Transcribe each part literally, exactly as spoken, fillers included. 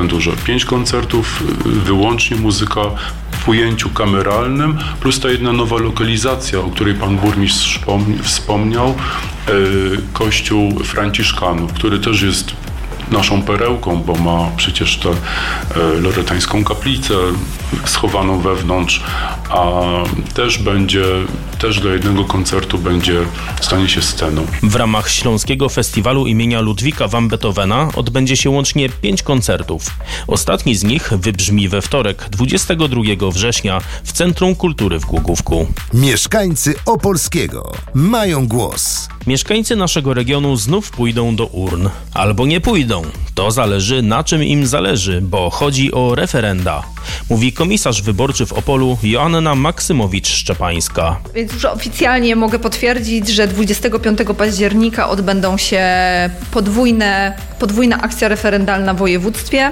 duże. Pięć koncertów, wyłącznie muzyka w ujęciu kameralnym, plus ta jedna nowa lokalizacja, o której pan burmistrz wspomniał, kościół Franciszkanów, który też jest naszą perełką, bo ma przecież tę loretańską kaplicę schowaną wewnątrz, a też będzie, też do jednego koncertu będzie, stanie się sceną. W ramach Śląskiego Festiwalu imienia Ludwika van Beethovena odbędzie się łącznie pięć koncertów. Ostatni z nich wybrzmi we wtorek, dwudziestego drugiego września w Centrum Kultury w Głogówku. Mieszkańcy Opolskiego mają głos. Mieszkańcy naszego regionu znów pójdą do urn. Albo nie pójdą. To zależy, na czym im zależy, bo chodzi o referenda. Mówi komisarz wyborczy w Opolu Joanna Maksymowicz-Szczepańska. Więc już oficjalnie mogę potwierdzić, że dwudziestego piątego października odbędą się podwójne, podwójna akcja referendalna w województwie,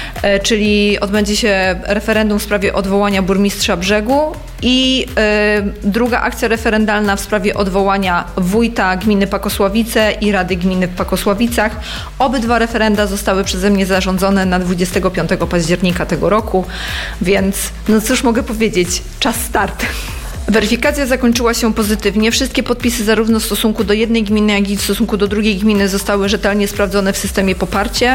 czyli odbędzie się referendum w sprawie odwołania burmistrza Brzegu i y, druga akcja referendalna w sprawie odwołania wójta gminy Pakosławice i Rady Gminy w Pakosławicach. Obydwa referenda zostały przeze mnie zarządzone na dwudziestego piątego października tego roku, więc no cóż mogę powiedzieć, czas start. Weryfikacja zakończyła się pozytywnie. Wszystkie podpisy zarówno w stosunku do jednej gminy, jak i w stosunku do drugiej gminy zostały rzetelnie sprawdzone w systemie Poparcie,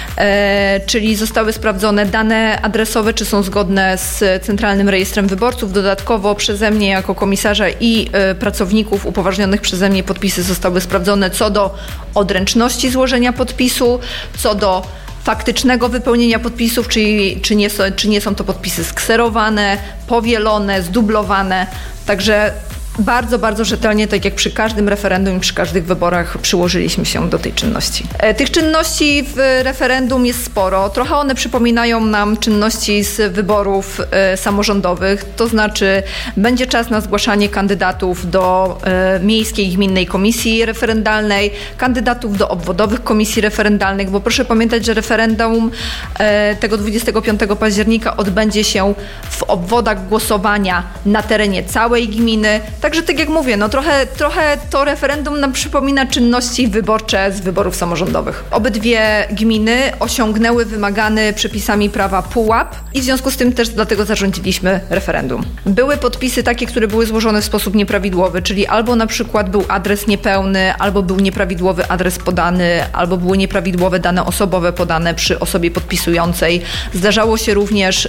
e, czyli zostały sprawdzone dane adresowe, czy są zgodne z Centralnym Rejestrem Wyborców. Dodatkowo przeze mnie jako komisarza i e, pracowników upoważnionych przeze mnie podpisy zostały sprawdzone co do odręczności złożenia podpisu, co do faktycznego wypełnienia podpisów, czyli czy nie, są, czy nie są to podpisy skserowane, powielone, zdublowane. Także bardzo, bardzo rzetelnie, tak jak przy każdym referendum i przy każdych wyborach przyłożyliśmy się do tej czynności. Tych czynności w referendum jest sporo. Trochę one przypominają nam czynności z wyborów e, samorządowych, to znaczy będzie czas na zgłaszanie kandydatów do e, miejskiej gminnej komisji referendalnej, kandydatów do obwodowych komisji referendalnych, bo proszę pamiętać, że referendum e, tego dwudziestego piątego października odbędzie się w obwodach głosowania na terenie całej gminy. Także tak jak mówię, no trochę, trochę to referendum nam przypomina czynności wyborcze z wyborów samorządowych. Obydwie gminy osiągnęły wymagany przepisami prawa pułap i w związku z tym też dlatego zarządziliśmy referendum. Były podpisy takie, które były złożone w sposób nieprawidłowy, czyli albo na przykład był adres niepełny, albo był nieprawidłowy adres podany, albo były nieprawidłowe dane osobowe podane przy osobie podpisującej. Zdarzało się również,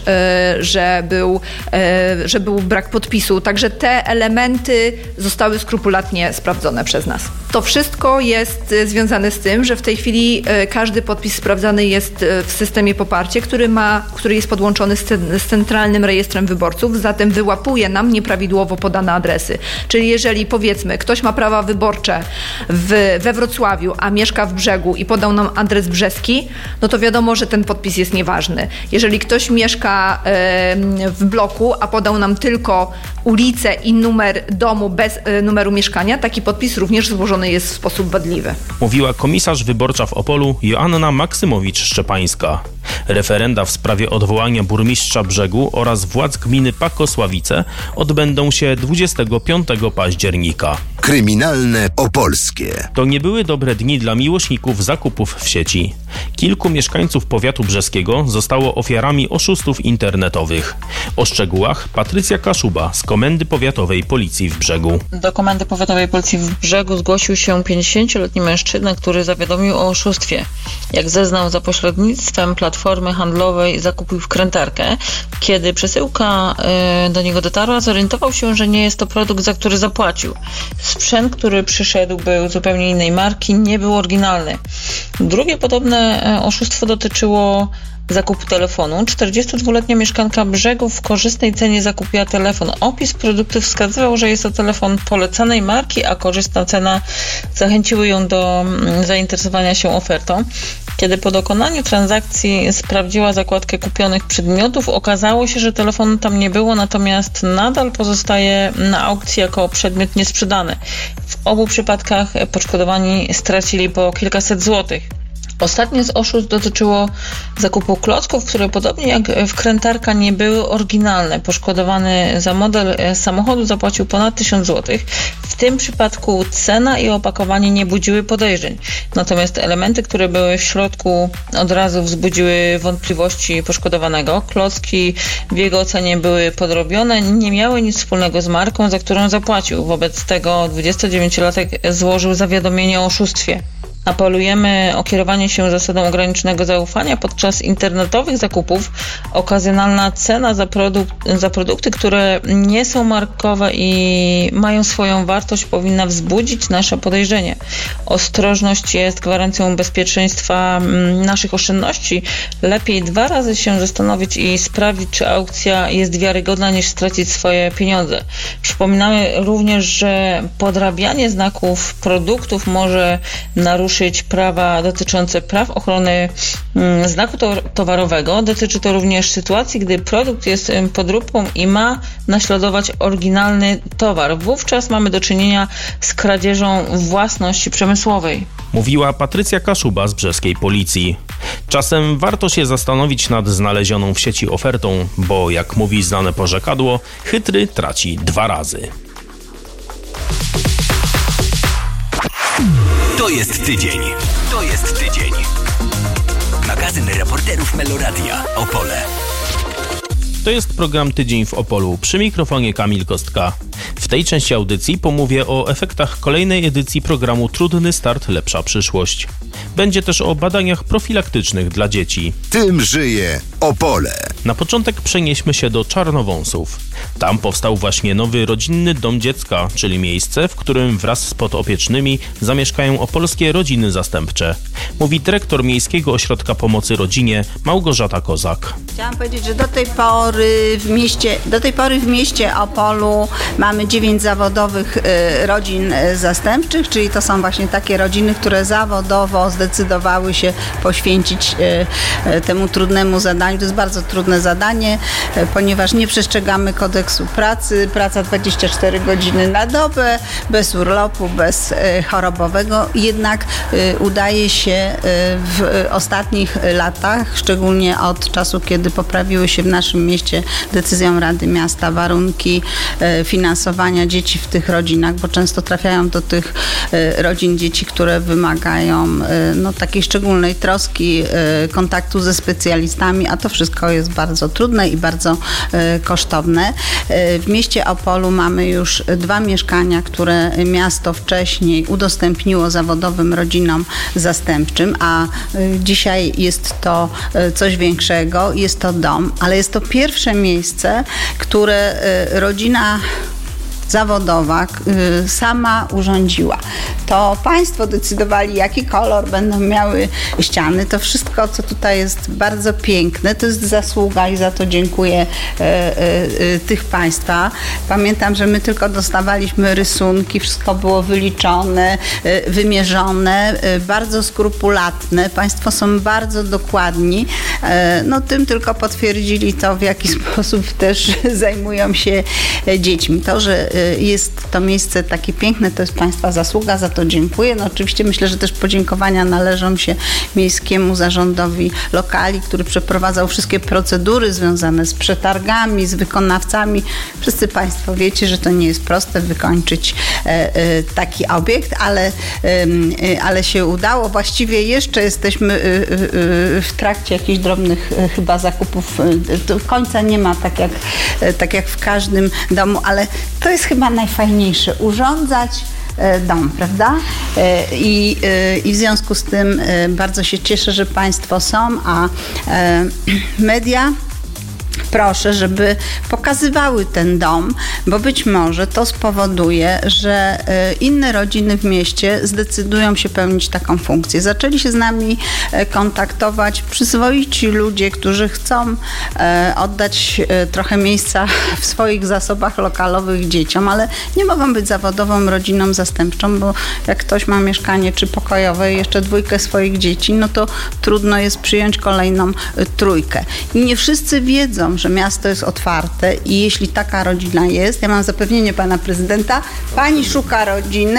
że był, że był brak podpisu, także te elementy zostały skrupulatnie sprawdzone przez nas. To wszystko jest związane z tym, że w tej chwili każdy podpis sprawdzany jest w systemie Poparcie, który ma, który jest podłączony z, z Centralnym Rejestrem Wyborców, zatem wyłapuje nam nieprawidłowo podane adresy. Czyli jeżeli powiedzmy ktoś ma prawa wyborcze w, we Wrocławiu, a mieszka w Brzegu i podał nam adres brzeski, no to wiadomo, że ten podpis jest nieważny. Jeżeli ktoś mieszka y, w bloku, a podał nam tylko ulicę i numer domu bez y, numeru mieszkania, taki podpis również złożony jest w sposób wadliwy. Mówiła komisarz wyborcza w Opolu Joanna Maksymowicz-Szczepańska. Referenda w sprawie odwołania burmistrza Brzegu oraz władz gminy Pakosławice odbędą się dwudziestego piątego października. Kryminalne Opolskie. To nie były dobre dni dla miłośników zakupów w sieci. Kilku mieszkańców powiatu brzeskiego zostało ofiarami oszustów internetowych. O szczegółach Patrycja Kaszuba z Komendy Powiatowej Policji w Brzegu. Do Komendy Powiatowej Policji w Brzegu zgłosił się pięćdziesięcioletni mężczyzna, który zawiadomił o oszustwie. Jak zeznał, za pośrednictwem platformy handlowej zakupił wkrętarkę. Kiedy przesyłka y, do niego dotarła, zorientował się, że nie jest to produkt, za który zapłacił. Sprzęt, który przyszedł, był zupełnie innej marki, nie był oryginalny. Drugie podobne oszustwo dotyczyło zakupu telefonu. czterdziestodwuletnia mieszkanka Brzegu w korzystnej cenie zakupiła telefon. Opis produktu wskazywał, że jest to telefon polecanej marki, a korzystna cena zachęciły ją do zainteresowania się ofertą. Kiedy po dokonaniu transakcji sprawdziła zakładkę kupionych przedmiotów, okazało się, że telefonu tam nie było, natomiast nadal pozostaje na aukcji jako przedmiot niesprzedany. W obu przypadkach poszkodowani stracili po kilkaset złotych. Ostatnie z oszustw dotyczyło zakupu klocków, które podobnie jak wkrętarka nie były oryginalne. Poszkodowany za model samochodu zapłacił ponad tysiąc złotych. W tym przypadku cena i opakowanie nie budziły podejrzeń. Natomiast elementy, które były w środku, od razu wzbudziły wątpliwości poszkodowanego. Klocki w jego ocenie były podrobione, nie miały nic wspólnego z marką, za którą zapłacił. Wobec tego dwudziestodziewięciolatek złożył zawiadomienie o oszustwie. Apelujemy o kierowanie się zasadą ograniczonego zaufania. Podczas internetowych zakupów okazjonalna cena za, produkt, za produkty, które nie są markowe i mają swoją wartość, powinna wzbudzić nasze podejrzenie. Ostrożność jest gwarancją bezpieczeństwa naszych oszczędności. Lepiej dwa razy się zastanowić i sprawdzić, czy aukcja jest wiarygodna, niż stracić swoje pieniądze. Przypominamy również, że podrabianie znaków produktów może naruszyć prawa dotyczące praw ochrony znaku towarowego. Dotyczy to również sytuacji, gdy produkt jest podróbką i ma naśladować oryginalny towar. Wówczas mamy do czynienia z kradzieżą własności przemysłowej. Mówiła Patrycja Kaszuba z brzeskiej policji. Czasem warto się zastanowić nad znalezioną w sieci ofertą, bo jak mówi znane porzekadło, chytry traci dwa razy. To jest tydzień. To jest tydzień. Magazyn reporterów Meloradia Opole. To jest program Tydzień w Opolu. Przy mikrofonie Kamil Kostka. W tej części audycji pomówię o efektach kolejnej edycji programu Trudny Start, Lepsza Przyszłość. Będzie też o badaniach profilaktycznych dla dzieci. Tym żyje Opole. Na początek przenieśmy się do Czarnowąsów. Tam powstał właśnie nowy rodzinny dom dziecka, czyli miejsce, w którym wraz z podopiecznymi zamieszkają opolskie rodziny zastępcze. Mówi dyrektor Miejskiego Ośrodka Pomocy Rodzinie Małgorzata Kozak. Chciałam powiedzieć, że do tej pory w mieście, do tej pory w mieście Opolu mamy dziewięć zawodowych y, rodzin y, zastępczych, czyli to są właśnie takie rodziny, które zawodowo zdecydowały się poświęcić y, y, temu trudnemu zadaniu. To jest bardzo trudne zadanie, y, ponieważ nie przestrzegamy kodeksu pracy, praca dwadzieścia cztery godziny na dobę, bez urlopu, bez y, chorobowego. Jednak y, udaje się y, w ostatnich latach, szczególnie od czasu, kiedy poprawiły się w naszym mieście decyzją Rady Miasta warunki y, finansowania dzieci w tych rodzinach, bo często trafiają do tych y, rodzin dzieci, które wymagają y, no, takiej szczególnej troski, y, kontaktu ze specjalistami, a to wszystko jest bardzo trudne i bardzo y, kosztowne. Y, w mieście Opolu mamy już dwa mieszkania, które miasto wcześniej udostępniło zawodowym rodzinom zastępczym, a y, dzisiaj jest to y, coś większego, jest to dom, ale jest to pierwsze miejsce, które y, rodzina zawodowa y, sama urządziła. To państwo decydowali, jaki kolor będą miały ściany. To wszystko, co tutaj jest bardzo piękne, to jest zasługa i za to dziękuję y, y, y, tych państwa. Pamiętam, że my tylko dostawaliśmy rysunki, wszystko było wyliczone, y, wymierzone, y, bardzo skrupulatne. Państwo są bardzo dokładni. Y, no tym tylko potwierdzili to, w jaki sposób też zajmują się dziećmi. To, że jest to miejsce takie piękne, to jest państwa zasługa, za to dziękuję. No oczywiście myślę, że też podziękowania należą się Miejskiemu Zarządowi Lokali, który przeprowadzał wszystkie procedury związane z przetargami, z wykonawcami. Wszyscy państwo wiecie, że to nie jest proste wykończyć e, e, taki obiekt, ale, e, ale się udało. Właściwie jeszcze jesteśmy e, e, w trakcie jakichś drobnych e, chyba zakupów. Do końca nie ma tak jak, e, tak jak w każdym domu, ale to jest chyba najfajniejsze, urządzać dom, prawda? I, I w związku z tym bardzo się cieszę, że państwo są, a media proszę, żeby pokazywały ten dom, bo być może to spowoduje, że inne rodziny w mieście zdecydują się pełnić taką funkcję. Zaczęli się z nami kontaktować przyzwoici ludzie, którzy chcą oddać trochę miejsca w swoich zasobach lokalowych dzieciom, ale nie mogą być zawodową rodziną zastępczą, bo jak ktoś ma mieszkanie czy pokojowe i jeszcze dwójkę swoich dzieci, no to trudno jest przyjąć kolejną trójkę. I nie wszyscy wiedzą, że miasto jest otwarte i jeśli taka rodzina jest, ja mam zapewnienie pana prezydenta, pani szuka rodziny,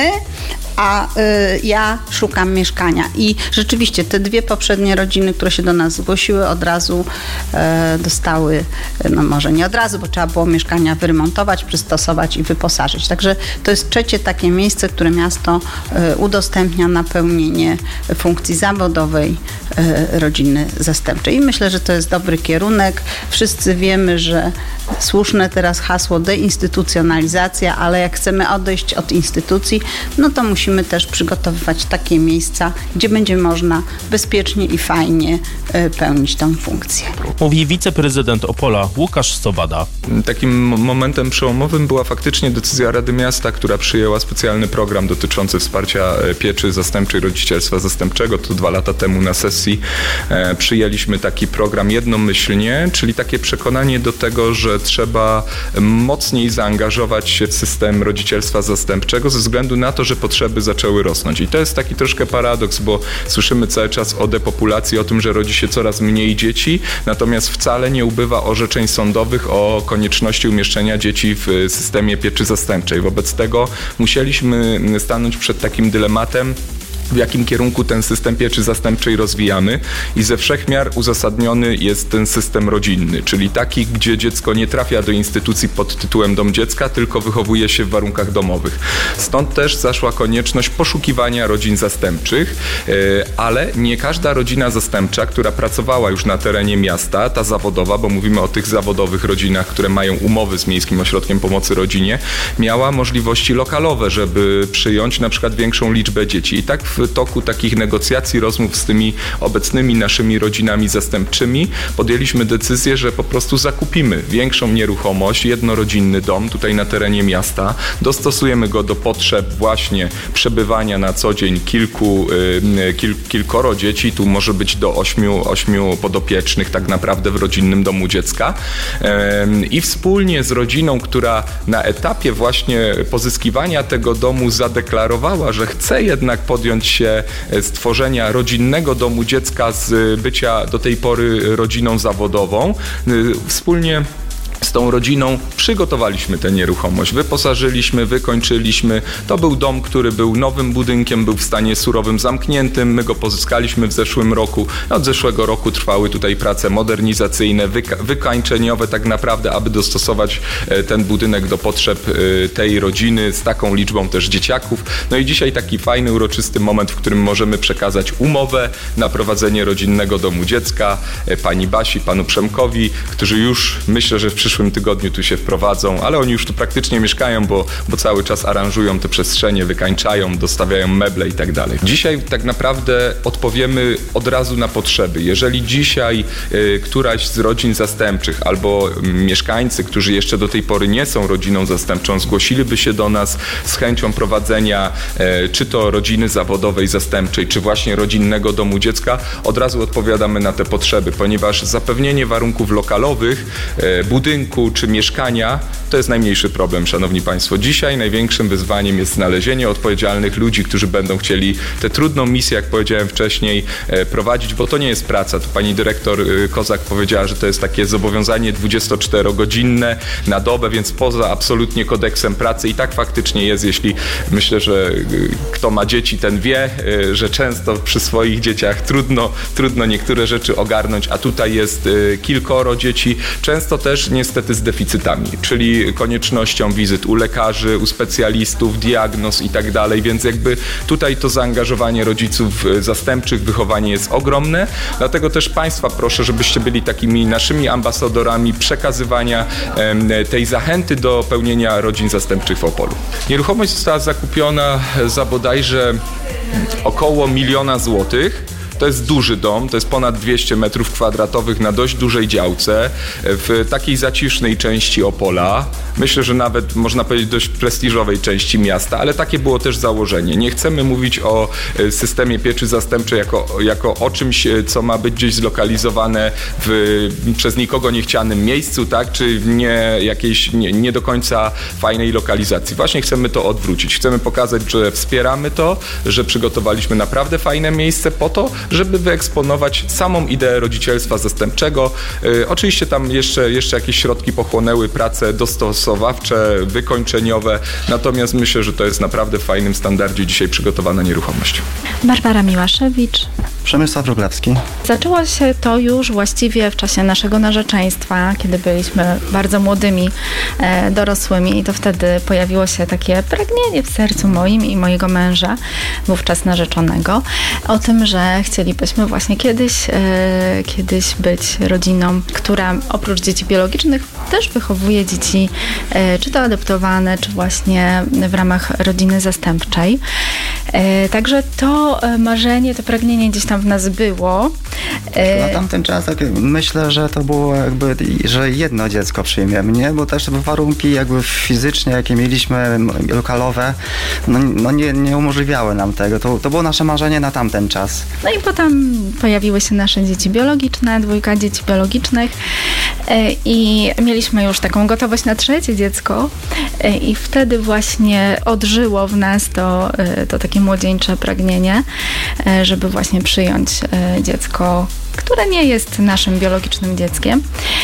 a y, ja szukam mieszkania. I rzeczywiście te dwie poprzednie rodziny, które się do nas zgłosiły, od razu y, dostały, no może nie od razu, bo trzeba było mieszkania wyremontować, przystosować i wyposażyć. Także to jest trzecie takie miejsce, które miasto y, udostępnia na pełnienie funkcji zawodowej y, rodziny zastępczej. I myślę, że to jest dobry kierunek. Wszyscy wiemy, że słuszne teraz hasło deinstytucjonalizacja, ale jak chcemy odejść od instytucji, no to musimy też przygotowywać takie miejsca, gdzie będzie można bezpiecznie i fajnie pełnić tę funkcję. Mówi wiceprezydent Opola Łukasz Sobada. Takim momentem przełomowym była faktycznie decyzja Rady Miasta, która przyjęła specjalny program dotyczący wsparcia pieczy zastępczej, rodzicielstwa zastępczego. To dwa lata temu na sesji e, przyjęliśmy taki program jednomyślnie, czyli takie przekonanie do tego, że trzeba mocniej zaangażować się w system rodzicielstwa zastępczego ze względu na to, że potrzeby zaczęły rosnąć. I to jest taki troszkę paradoks, bo słyszymy cały czas o depopulacji, o tym, że rodzi się coraz mniej dzieci, natomiast wcale nie ubywa orzeczeń sądowych o konieczności umieszczenia dzieci w systemie pieczy zastępczej. Wobec tego musieliśmy stanąć przed takim dylematem, w jakim kierunku ten system pieczy zastępczej rozwijamy i ze wszech miar uzasadniony jest ten system rodzinny, czyli taki, gdzie dziecko nie trafia do instytucji pod tytułem dom dziecka, tylko wychowuje się w warunkach domowych. Stąd też zaszła konieczność poszukiwania rodzin zastępczych, ale nie każda rodzina zastępcza, która pracowała już na terenie miasta, ta zawodowa, bo mówimy o tych zawodowych rodzinach, które mają umowy z Miejskim Ośrodkiem Pomocy Rodzinie, miała możliwości lokalowe, żeby przyjąć na przykład większą liczbę dzieci. I tak w toku takich negocjacji, rozmów z tymi obecnymi naszymi rodzinami zastępczymi podjęliśmy decyzję, że po prostu zakupimy większą nieruchomość, jednorodzinny dom tutaj na terenie miasta, dostosujemy go do potrzeb właśnie przebywania na co dzień kilku, kil, kilkoro dzieci, tu może być do ośmiu, ośmiu podopiecznych tak naprawdę w rodzinnym domu dziecka i wspólnie z rodziną, która na etapie właśnie pozyskiwania tego domu zadeklarowała, że chce jednak podjąć się stworzenia rodzinnego domu dziecka z bycia do tej pory rodziną zawodową, wspólnie z tą rodziną przygotowaliśmy tę nieruchomość, wyposażyliśmy, wykończyliśmy. To był dom, który był nowym budynkiem, był w stanie surowym zamkniętym. My go pozyskaliśmy w zeszłym roku. Od zeszłego roku trwały tutaj prace modernizacyjne, wyka- wykańczeniowe tak naprawdę, aby dostosować ten budynek do potrzeb tej rodziny z taką liczbą też dzieciaków. No i dzisiaj taki fajny, uroczysty moment, w którym możemy przekazać umowę na prowadzenie rodzinnego domu dziecka pani Basi, panu Przemkowi, którzy już myślę, że w przyszłym tygodniu tu się wprowadzą, ale oni już tu praktycznie mieszkają, bo, bo cały czas aranżują te przestrzenie, wykańczają, dostawiają meble i tak dalej. Dzisiaj tak naprawdę odpowiemy od razu na potrzeby. Jeżeli dzisiaj y, któraś z rodzin zastępczych albo y, mieszkańcy, którzy jeszcze do tej pory nie są rodziną zastępczą, zgłosiliby się do nas z chęcią prowadzenia y, czy to rodziny zawodowej zastępczej, czy właśnie rodzinnego domu dziecka, od razu odpowiadamy na te potrzeby, ponieważ zapewnienie warunków lokalowych, y, budynku czy mieszkania to jest najmniejszy problem, szanowni państwo. Dzisiaj największym wyzwaniem jest znalezienie odpowiedzialnych ludzi, którzy będą chcieli tę trudną misję, jak powiedziałem wcześniej, prowadzić, bo to nie jest praca. Tu pani dyrektor Kozak powiedziała, że to jest takie zobowiązanie dwudziestoczterogodzinne na dobę, więc poza absolutnie kodeksem pracy i tak faktycznie jest, jeśli myślę, że kto ma dzieci, ten wie, że często przy swoich dzieciach trudno, trudno niektóre rzeczy ogarnąć, a tutaj jest kilkoro dzieci, często też niestety z deficytami, czyli koniecznością wizyt u lekarzy, u specjalistów, diagnoz i tak dalej, więc jakby tutaj to zaangażowanie rodziców zastępczych, wychowanie jest ogromne, dlatego też państwa proszę, żebyście byli takimi naszymi ambasadorami przekazywania em, tej zachęty do pełnienia rodzin zastępczych w Opolu. Nieruchomość została zakupiona za bodajże około miliona złotych. To jest duży dom, to jest ponad dwieście metrów kwadratowych na dość dużej działce, w takiej zacisznej części Opola. Myślę, że nawet można powiedzieć dość prestiżowej części miasta, ale takie było też założenie. Nie chcemy mówić o systemie pieczy zastępczej jako, jako o czymś, co ma być gdzieś zlokalizowane w przez nikogo niechcianym miejscu, tak? Czy nie jakiejś nie, nie do końca fajnej lokalizacji. Właśnie chcemy to odwrócić. Chcemy pokazać, że wspieramy to, że przygotowaliśmy naprawdę fajne miejsce po to, żeby wyeksponować samą ideę rodzicielstwa zastępczego. Yy, oczywiście tam jeszcze, jeszcze jakieś środki pochłonęły, prace dostosowawcze, wykończeniowe, natomiast myślę, że to jest naprawdę w fajnym standardzie dzisiaj przygotowana nieruchomość. Barbara Miłaszewicz. Przemysław Wróblewski. Zaczęło się to już właściwie w czasie naszego narzeczeństwa, kiedy byliśmy bardzo młodymi e, dorosłymi i to wtedy pojawiło się takie pragnienie w sercu moim i mojego męża, wówczas narzeczonego, o tym, że chcielibyśmy właśnie kiedyś, e, kiedyś być rodziną, która oprócz dzieci biologicznych też wychowuje dzieci, e, czy to adoptowane, czy właśnie w ramach rodziny zastępczej. E, także to marzenie, to pragnienie gdzieś tam w nas było. Na tamten czas tak myślę, że to było jakby, że jedno dziecko przyjmiemy, nie? Bo też warunki jakby fizycznie, jakie mieliśmy, lokalowe, no, no nie, nie umożliwiały nam tego. To, to było nasze marzenie na tamten czas. No i potem pojawiły się nasze dzieci biologiczne, dwójka dzieci biologicznych i mieliśmy już taką gotowość na trzecie dziecko i wtedy właśnie odżyło w nas to, to takie młodzieńcze pragnienie, żeby właśnie przyjąć dziecko, które nie jest naszym biologicznym dzieckiem.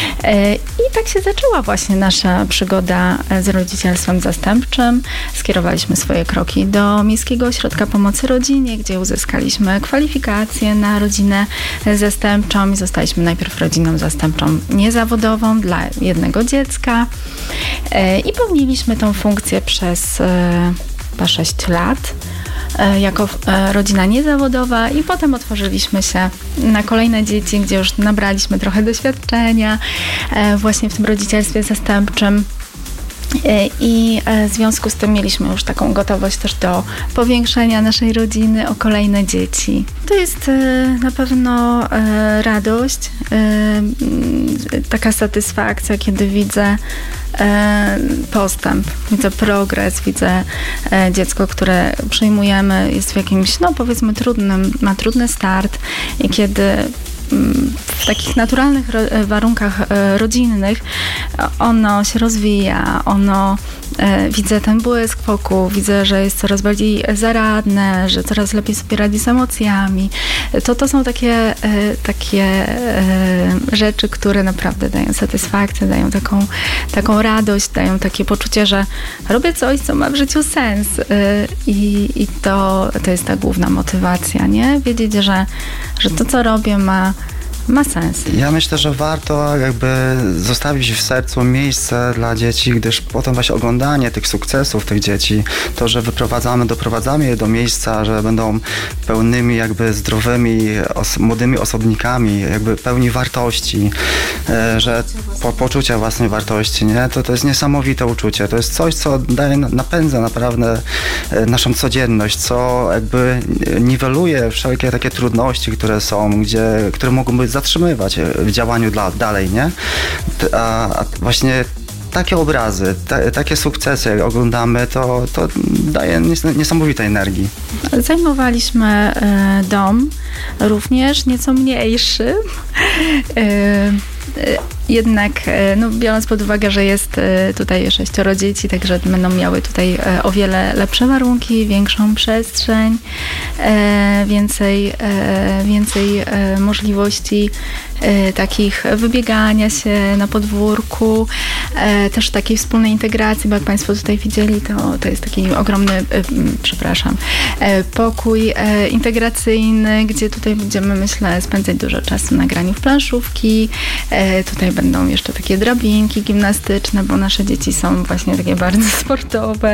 I tak się zaczęła właśnie nasza przygoda z rodzicielstwem zastępczym. Skierowaliśmy swoje kroki do Miejskiego Ośrodka Pomocy Rodzinie, gdzie uzyskaliśmy kwalifikacje na rodzinę zastępczą i zostaliśmy najpierw rodziną zastępczą niezawodową dla jednego dziecka i pełniliśmy tą funkcję przez chyba sześć lat. Jako rodzina niezawodowa i potem otworzyliśmy się na kolejne dzieci, gdzie już nabraliśmy trochę doświadczenia właśnie w tym rodzicielstwie zastępczym. I w związku z tym mieliśmy już taką gotowość też do powiększenia naszej rodziny o kolejne dzieci. To jest na pewno radość, taka satysfakcja, kiedy widzę postęp, widzę progres, widzę dziecko, które przyjmujemy, jest w jakimś, no powiedzmy trudnym, ma trudny start i kiedy w takich naturalnych warunkach rodzinnych ono się rozwija, ono widzę ten błysk wokół, widzę, że jest coraz bardziej zaradne, że coraz lepiej sobie radzi z emocjami. To, to są takie, takie rzeczy, które naprawdę dają satysfakcję, dają taką, taką radość, dają takie poczucie, że robię coś, co ma w życiu sens i, i to, to jest ta główna motywacja, nie? Wiedzieć, że, że to, co robię, ma ma sens. Ja myślę, że warto jakby zostawić w sercu miejsce dla dzieci, gdyż potem właśnie oglądanie tych sukcesów tych dzieci, to, że wyprowadzamy, doprowadzamy je do miejsca, że będą pełnymi jakby zdrowymi, os- młodymi osobnikami, jakby pełni wartości, e, że po, poczucia własnej wartości, nie? To, to jest niesamowite uczucie. To jest coś, co daje, napędza naprawdę e, naszą codzienność, co jakby niweluje wszelkie takie trudności, które są, gdzie, które mogą być zatrzymywać w działaniu dla, dalej, nie? A, a właśnie takie obrazy, te, takie sukcesy, jak oglądamy, to, to daje nies- niesamowitej energii. Zajmowaliśmy y, dom, również nieco mniejszy. Y, y, Jednak, no, biorąc pod uwagę, że jest tutaj sześcioro dzieci, także będą miały tutaj o wiele lepsze warunki, większą przestrzeń, więcej, więcej możliwości takich wybiegania się na podwórku, też takiej wspólnej integracji, bo jak Państwo tutaj widzieli, to, to jest taki ogromny, przepraszam, pokój integracyjny, gdzie tutaj będziemy, myślę, spędzać dużo czasu na graniu w planszówki. Tutaj będą jeszcze takie drabinki gimnastyczne, bo nasze dzieci są właśnie takie bardzo sportowe.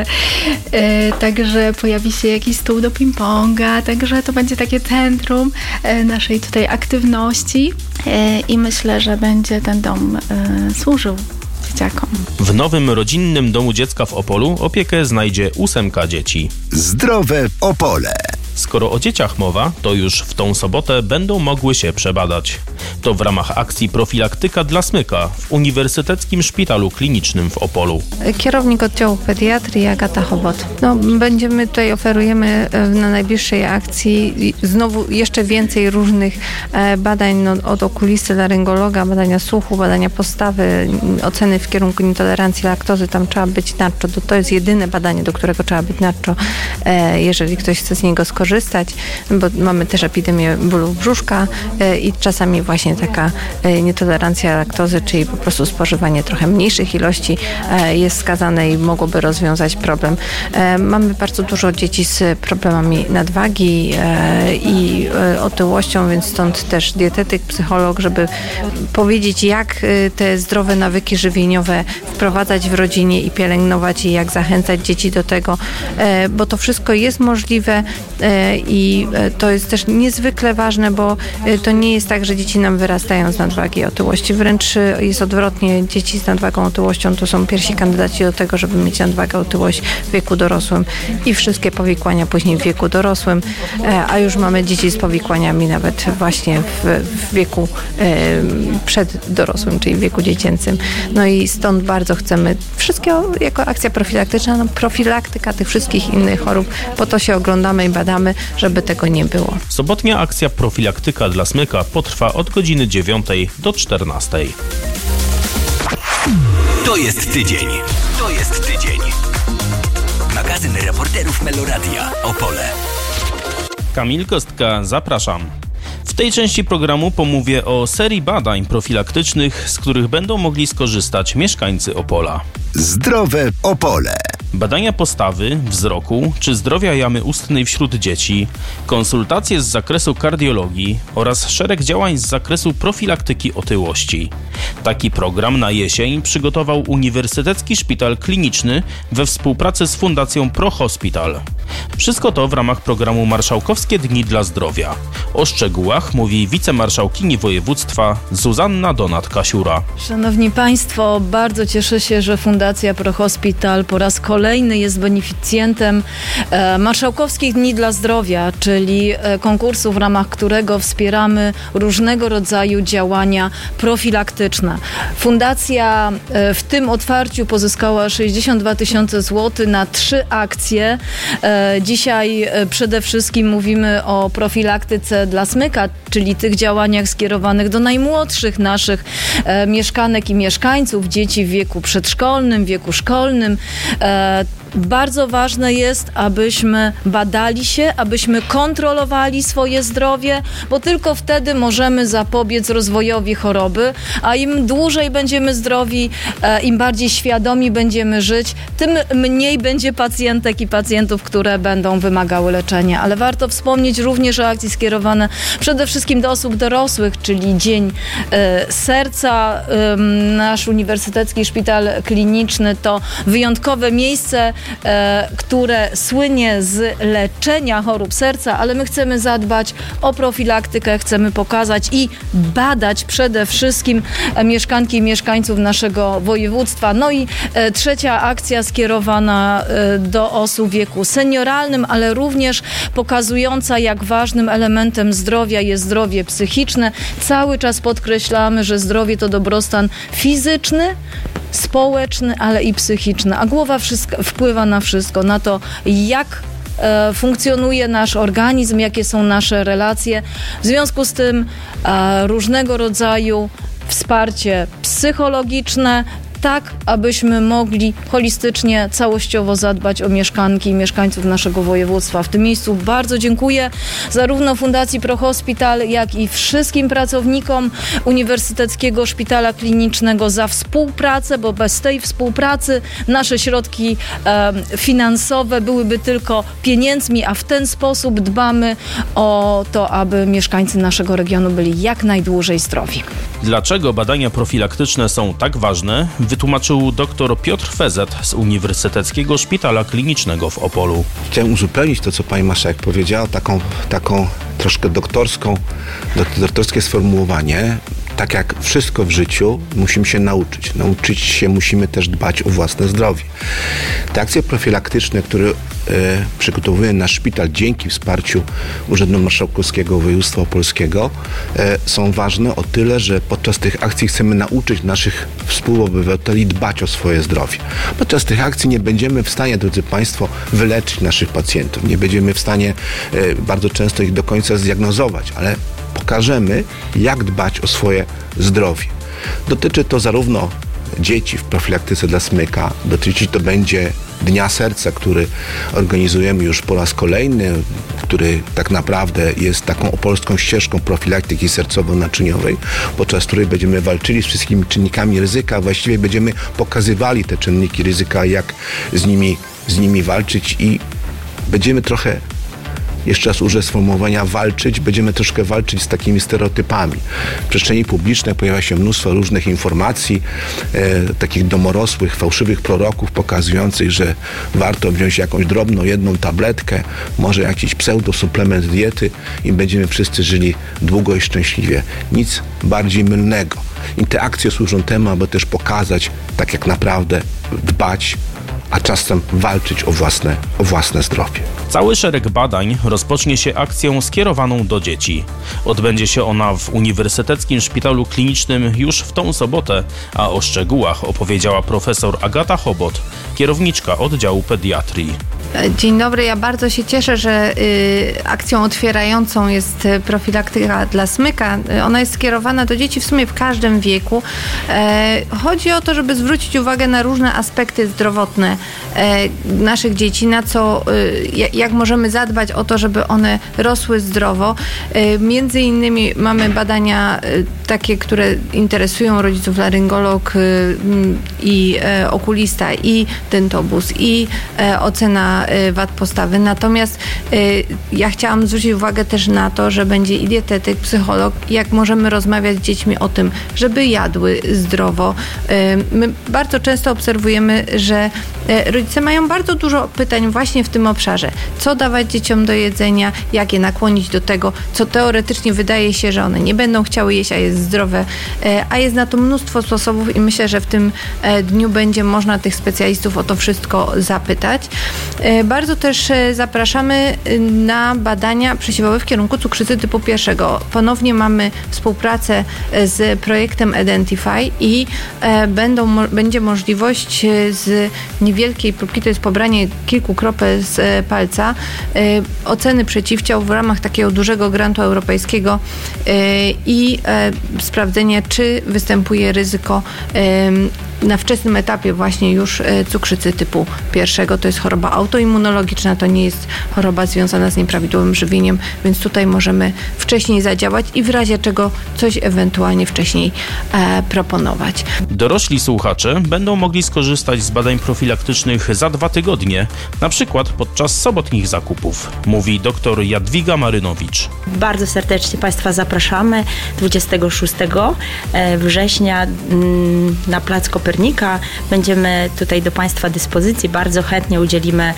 Także pojawi się jakiś stół do ping-ponga, także to będzie takie centrum naszej tutaj aktywności i myślę, że będzie ten dom służył dzieciakom. W nowym rodzinnym domu dziecka w Opolu opiekę znajdzie ósemka dzieci. Zdrowe Opole. Skoro o dzieciach mowa, to już w tą sobotę będą mogły się przebadać. To w ramach akcji Profilaktyka dla smyka w Uniwersyteckim Szpitalu Klinicznym w Opolu. Kierownik oddziału pediatrii Agata Chobot. No, będziemy tutaj, oferujemy na najbliższej akcji znowu jeszcze więcej różnych badań, no, od okulisty, laryngologa, badania słuchu, badania postawy, oceny w kierunku nietolerancji laktozy. Tam trzeba być naczczo. To jest jedyne badanie, do którego trzeba być naczczo, jeżeli ktoś chce z niego skorzystać. skorzystać, bo mamy też epidemię bólu brzuszka i czasami właśnie taka nietolerancja laktozy, czyli po prostu spożywanie trochę mniejszych ilości jest skazane i mogłoby rozwiązać problem. Mamy bardzo dużo dzieci z problemami nadwagi i otyłością, więc stąd też dietetyk, psycholog, żeby powiedzieć, jak te zdrowe nawyki żywieniowe wprowadzać w rodzinie i pielęgnować i jak zachęcać dzieci do tego, bo to wszystko jest możliwe i to jest też niezwykle ważne, bo to nie jest tak, że dzieci nam wyrastają z nadwagi i otyłości. Wręcz jest odwrotnie. Dzieci z nadwagą i otyłością to są pierwsi kandydaci do tego, żeby mieć nadwagę, otyłość w wieku dorosłym i wszystkie powikłania później w wieku dorosłym, a już mamy dzieci z powikłaniami nawet właśnie w, w wieku przeddorosłym, czyli w wieku dziecięcym. No i stąd bardzo chcemy wszystkiego jako akcja profilaktyczna, no profilaktyka tych wszystkich innych chorób, po to się oglądamy i badamy, żeby tego nie było. Sobotnia akcja profilaktyka dla smyka potrwa od godziny dziewiątej do czternastej. To jest tydzień. To jest tydzień. Magazyn reporterów Meloradia Opole. Kamil Kostka, zapraszam. W tej części programu pomówię o serii badań profilaktycznych, z których będą mogli skorzystać mieszkańcy Opola. Zdrowe Opole. Badania postawy, wzroku czy zdrowia jamy ustnej wśród dzieci, konsultacje z zakresu kardiologii oraz szereg działań z zakresu profilaktyki otyłości. Taki program na jesień przygotował Uniwersytecki Szpital Kliniczny we współpracy z Fundacją ProHospital. Wszystko to w ramach programu Marszałkowskie Dni dla Zdrowia. O szczegółach mówi wicemarszałkini województwa Zuzanna Donat-Kasiura. Szanowni Państwo, bardzo cieszę się, że Fundacja ProHospital po raz kolejny jest beneficjentem e, Marszałkowskich Dni dla Zdrowia, czyli e, konkursu, w ramach którego wspieramy różnego rodzaju działania profilaktyczne. Fundacja e, w tym otwarciu pozyskała sześćdziesiąt dwa tysiące złotych na trzy akcje. E, dzisiaj e, przede wszystkim mówimy o profilaktyce dla smyka, czyli tych działaniach skierowanych do najmłodszych naszych e, mieszkanek i mieszkańców, dzieci w wieku przedszkolnym, wieku szkolnym. E, Bardzo ważne jest, abyśmy badali się, abyśmy kontrolowali swoje zdrowie, bo tylko wtedy możemy zapobiec rozwojowi choroby, a im dłużej będziemy zdrowi, im bardziej świadomi będziemy żyć, tym mniej będzie pacjentek i pacjentów, które będą wymagały leczenia. Ale warto wspomnieć również o akcji skierowane przede wszystkim do osób dorosłych, czyli Dzień Serca. Nasz Uniwersytecki Szpital Kliniczny to wyjątkowe miejsce, które słynie z leczenia chorób serca, ale my chcemy zadbać o profilaktykę, chcemy pokazać i badać przede wszystkim mieszkanki i mieszkańców naszego województwa. No i trzecia akcja skierowana do osób w wieku senioralnym, ale również pokazująca, jak ważnym elementem zdrowia jest zdrowie psychiczne. Cały czas podkreślamy, że zdrowie to dobrostan fizyczny, społeczny, ale i psychiczny, a głowa wszystko, wpływa na wszystko, na to, jak e, funkcjonuje nasz organizm, jakie są nasze relacje. W związku z tym e, różnego rodzaju wsparcie psychologiczne, tak abyśmy mogli holistycznie, całościowo zadbać o mieszkanki i mieszkańców naszego województwa. W tym miejscu bardzo dziękuję zarówno Fundacji ProHospital, jak i wszystkim pracownikom Uniwersyteckiego Szpitala Klinicznego za współpracę, bo bez tej współpracy nasze środki e, finansowe byłyby tylko pieniędzmi, a w ten sposób dbamy o to, aby mieszkańcy naszego regionu byli jak najdłużej zdrowi. Dlaczego badania profilaktyczne są tak ważne, wytłumaczył dr Piotr Fezet z Uniwersyteckiego Szpitala Klinicznego w Opolu. Chciałem uzupełnić to, co pani marszałek powiedziała, taką, taką troszkę doktorską, doktorskie sformułowanie. Tak jak wszystko w życiu, musimy się nauczyć. Nauczyć się musimy też dbać o własne zdrowie. Te akcje profilaktyczne, które e, przygotowuje nasz szpital dzięki wsparciu Urzędu Marszałkowskiego Województwa Opolskiego, e, są ważne o tyle, że podczas tych akcji chcemy nauczyć naszych współobywateli dbać o swoje zdrowie. Podczas tych akcji nie będziemy w stanie, drodzy Państwo, wyleczyć naszych pacjentów. Nie będziemy w stanie e, bardzo często ich do końca zdiagnozować, ale pokażemy, jak dbać o swoje zdrowie. Dotyczy to zarówno dzieci w profilaktyce dla smyka. Dotyczyć to będzie Dnia Serca, który organizujemy już po raz kolejny, który tak naprawdę jest taką opolską ścieżką profilaktyki sercowo-naczyniowej, podczas której będziemy walczyli z wszystkimi czynnikami ryzyka, właściwie będziemy pokazywali te czynniki ryzyka, jak z nimi, z nimi walczyć i będziemy trochę, jeszcze raz użyję sformułowania, walczyć, będziemy troszkę walczyć z takimi stereotypami. W przestrzeni publicznej pojawia się mnóstwo różnych informacji, e, takich domorosłych, fałszywych proroków pokazujących, że warto wziąć jakąś drobną, jedną tabletkę, może jakiś pseudosuplement diety i będziemy wszyscy żyli długo i szczęśliwie. Nic bardziej mylnego. I te akcje służą temu, aby też pokazać, tak jak naprawdę dbać, a czasem walczyć o własne, o własne zdrowie. Cały szereg badań rozpocznie się akcją skierowaną do dzieci. Odbędzie się ona w Uniwersyteckim Szpitalu Klinicznym już w tą sobotę, a o szczegółach opowiedziała profesor Agata Chobot, kierowniczka oddziału pediatrii. Dzień dobry, ja bardzo się cieszę, że y, akcją otwierającą jest profilaktyka dla smyka. Ona jest skierowana do dzieci w sumie w każdym wieku. E, chodzi o to, żeby zwrócić uwagę na różne aspekty zdrowotne e, naszych dzieci, na co, y, jak możemy zadbać o to, żeby one rosły zdrowo. E, między innymi mamy badania y, takie, które interesują rodziców, laryngolog y, i y, okulista, i dentobus, i y, ocena wad postawy. Natomiast y, ja chciałam zwrócić uwagę też na to, że będzie i dietetyk, psycholog, jak możemy rozmawiać z dziećmi o tym, żeby jadły zdrowo. Y, my bardzo często obserwujemy, że y, rodzice mają bardzo dużo pytań właśnie w tym obszarze. Co dawać dzieciom do jedzenia, jak je nakłonić do tego, co teoretycznie wydaje się, że one nie będą chciały jeść, a jest zdrowe, y, a jest na to mnóstwo sposobów i myślę, że w tym y, dniu będzie można tych specjalistów o to wszystko zapytać. Bardzo też zapraszamy na badania przesiewowe w kierunku cukrzycy typu pierwszego. Ponownie mamy współpracę z projektem Identify i będą, będzie możliwość z niewielkiej próbki, to jest pobranie kilku kropel z palca, oceny przeciwciał w ramach takiego dużego grantu europejskiego i sprawdzenie, czy występuje ryzyko na wczesnym etapie właśnie już cukrzycy typu pierwszego. To jest choroba autoimmunologiczna, to nie jest choroba związana z nieprawidłowym żywieniem, więc tutaj możemy wcześniej zadziałać i w razie czego coś ewentualnie wcześniej e, proponować. Dorośli słuchacze będą mogli skorzystać z badań profilaktycznych za dwa tygodnie, na przykład podczas sobotnich zakupów, mówi dr Jadwiga Marynowicz. Bardzo serdecznie Państwa zapraszamy dwudziestego szóstego września na plac Kopernika. Będziemy tutaj do Państwa dyspozycji. Bardzo chętnie udzielimy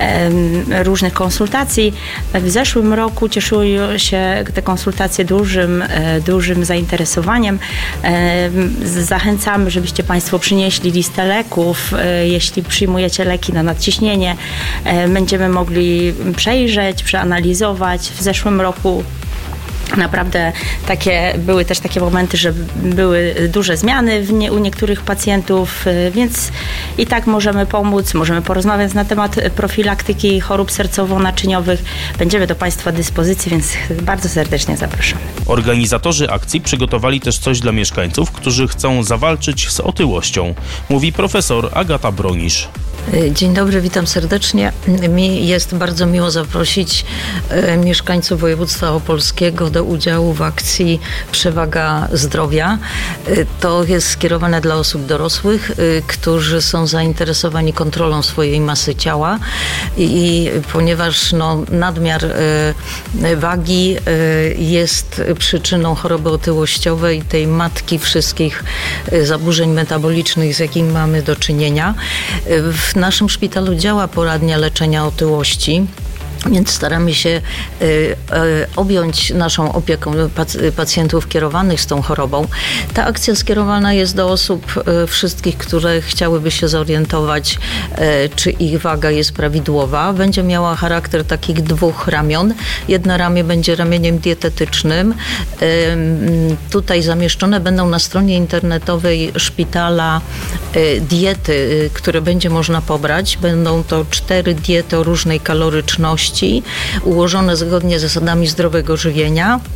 e, różnych konsultacji. W zeszłym roku cieszyły się te konsultacje dużym, e, dużym zainteresowaniem. E, zachęcamy, żebyście Państwo przynieśli listę leków. E, jeśli przyjmujecie leki na nadciśnienie, e, będziemy mogli przejrzeć, przeanalizować. W zeszłym roku naprawdę takie, były też takie momenty, że były duże zmiany w nie, u niektórych pacjentów, więc i tak możemy pomóc, możemy porozmawiać na temat profilaktyki chorób sercowo-naczyniowych. Będziemy do Państwa dyspozycji, więc bardzo serdecznie zapraszam. Organizatorzy akcji przygotowali też coś dla mieszkańców, którzy chcą zawalczyć z otyłością, mówi profesor Agata Bronisz. Dzień dobry, witam serdecznie. Mi jest bardzo miło zaprosić e, mieszkańców województwa opolskiego do udziału w akcji Przewaga Zdrowia. E, to jest skierowane dla osób dorosłych, e, którzy są zainteresowani kontrolą swojej masy ciała i, i ponieważ no, nadmiar e, wagi e, jest przyczyną choroby otyłościowej, tej matki wszystkich e, zaburzeń metabolicznych, z jakimi mamy do czynienia. E, w W naszym szpitalu działa poradnia leczenia otyłości. Więc staramy się y, y, objąć naszą opieką pac- pacjentów kierowanych z tą chorobą. Ta akcja skierowana jest do osób y, wszystkich, które chciałyby się zorientować, y, czy ich waga jest prawidłowa. Będzie miała charakter takich dwóch ramion. Jedno ramię będzie ramieniem dietetycznym. Y, tutaj zamieszczone będą na stronie internetowej szpitala y, diety, y, które będzie można pobrać. Będą to cztery diety o różnej kaloryczności, ułożone zgodnie z zasadami zdrowego żywienia.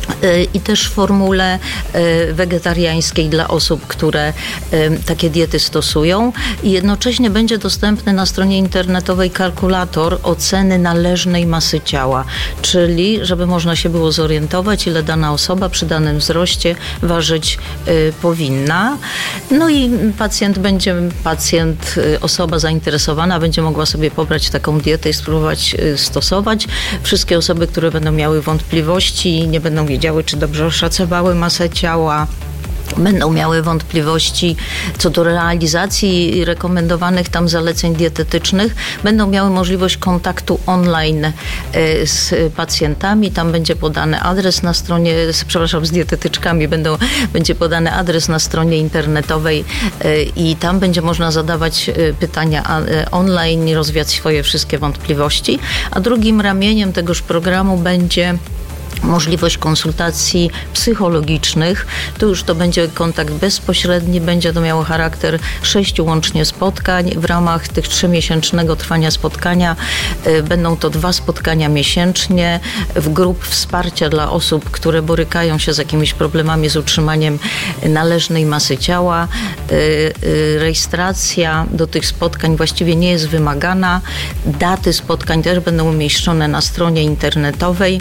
i też w formule wegetariańskiej dla osób, które takie diety stosują. I jednocześnie będzie dostępny na stronie internetowej kalkulator oceny należnej masy ciała, czyli żeby można się było zorientować, ile dana osoba przy danym wzroście ważyć powinna. No i pacjent będzie, pacjent, osoba zainteresowana będzie mogła sobie pobrać taką dietę i spróbować stosować. Wszystkie osoby, które będą miały wątpliwości, nie będą wiedziały, czy dobrze oszacowały masę ciała, będą miały wątpliwości co do realizacji rekomendowanych tam zaleceń dietetycznych, będą miały możliwość kontaktu online z pacjentami. Tam będzie podany adres na stronie, przepraszam, z dietetyczkami będą, będzie podany adres na stronie internetowej i tam będzie można zadawać pytania online, rozwiać swoje wszystkie wątpliwości. A drugim ramieniem tegoż programu będzie możliwość konsultacji psychologicznych. Tu już to będzie kontakt bezpośredni, będzie to miało charakter sześciu łącznie spotkań. W ramach tych trzymiesięcznego trwania spotkania y, będą to dwa spotkania miesięcznie w grup wsparcia dla osób, które borykają się z jakimiś problemami z utrzymaniem należnej masy ciała. Y, y, rejestracja do tych spotkań właściwie nie jest wymagana. Daty spotkań też będą umieszczone na stronie internetowej.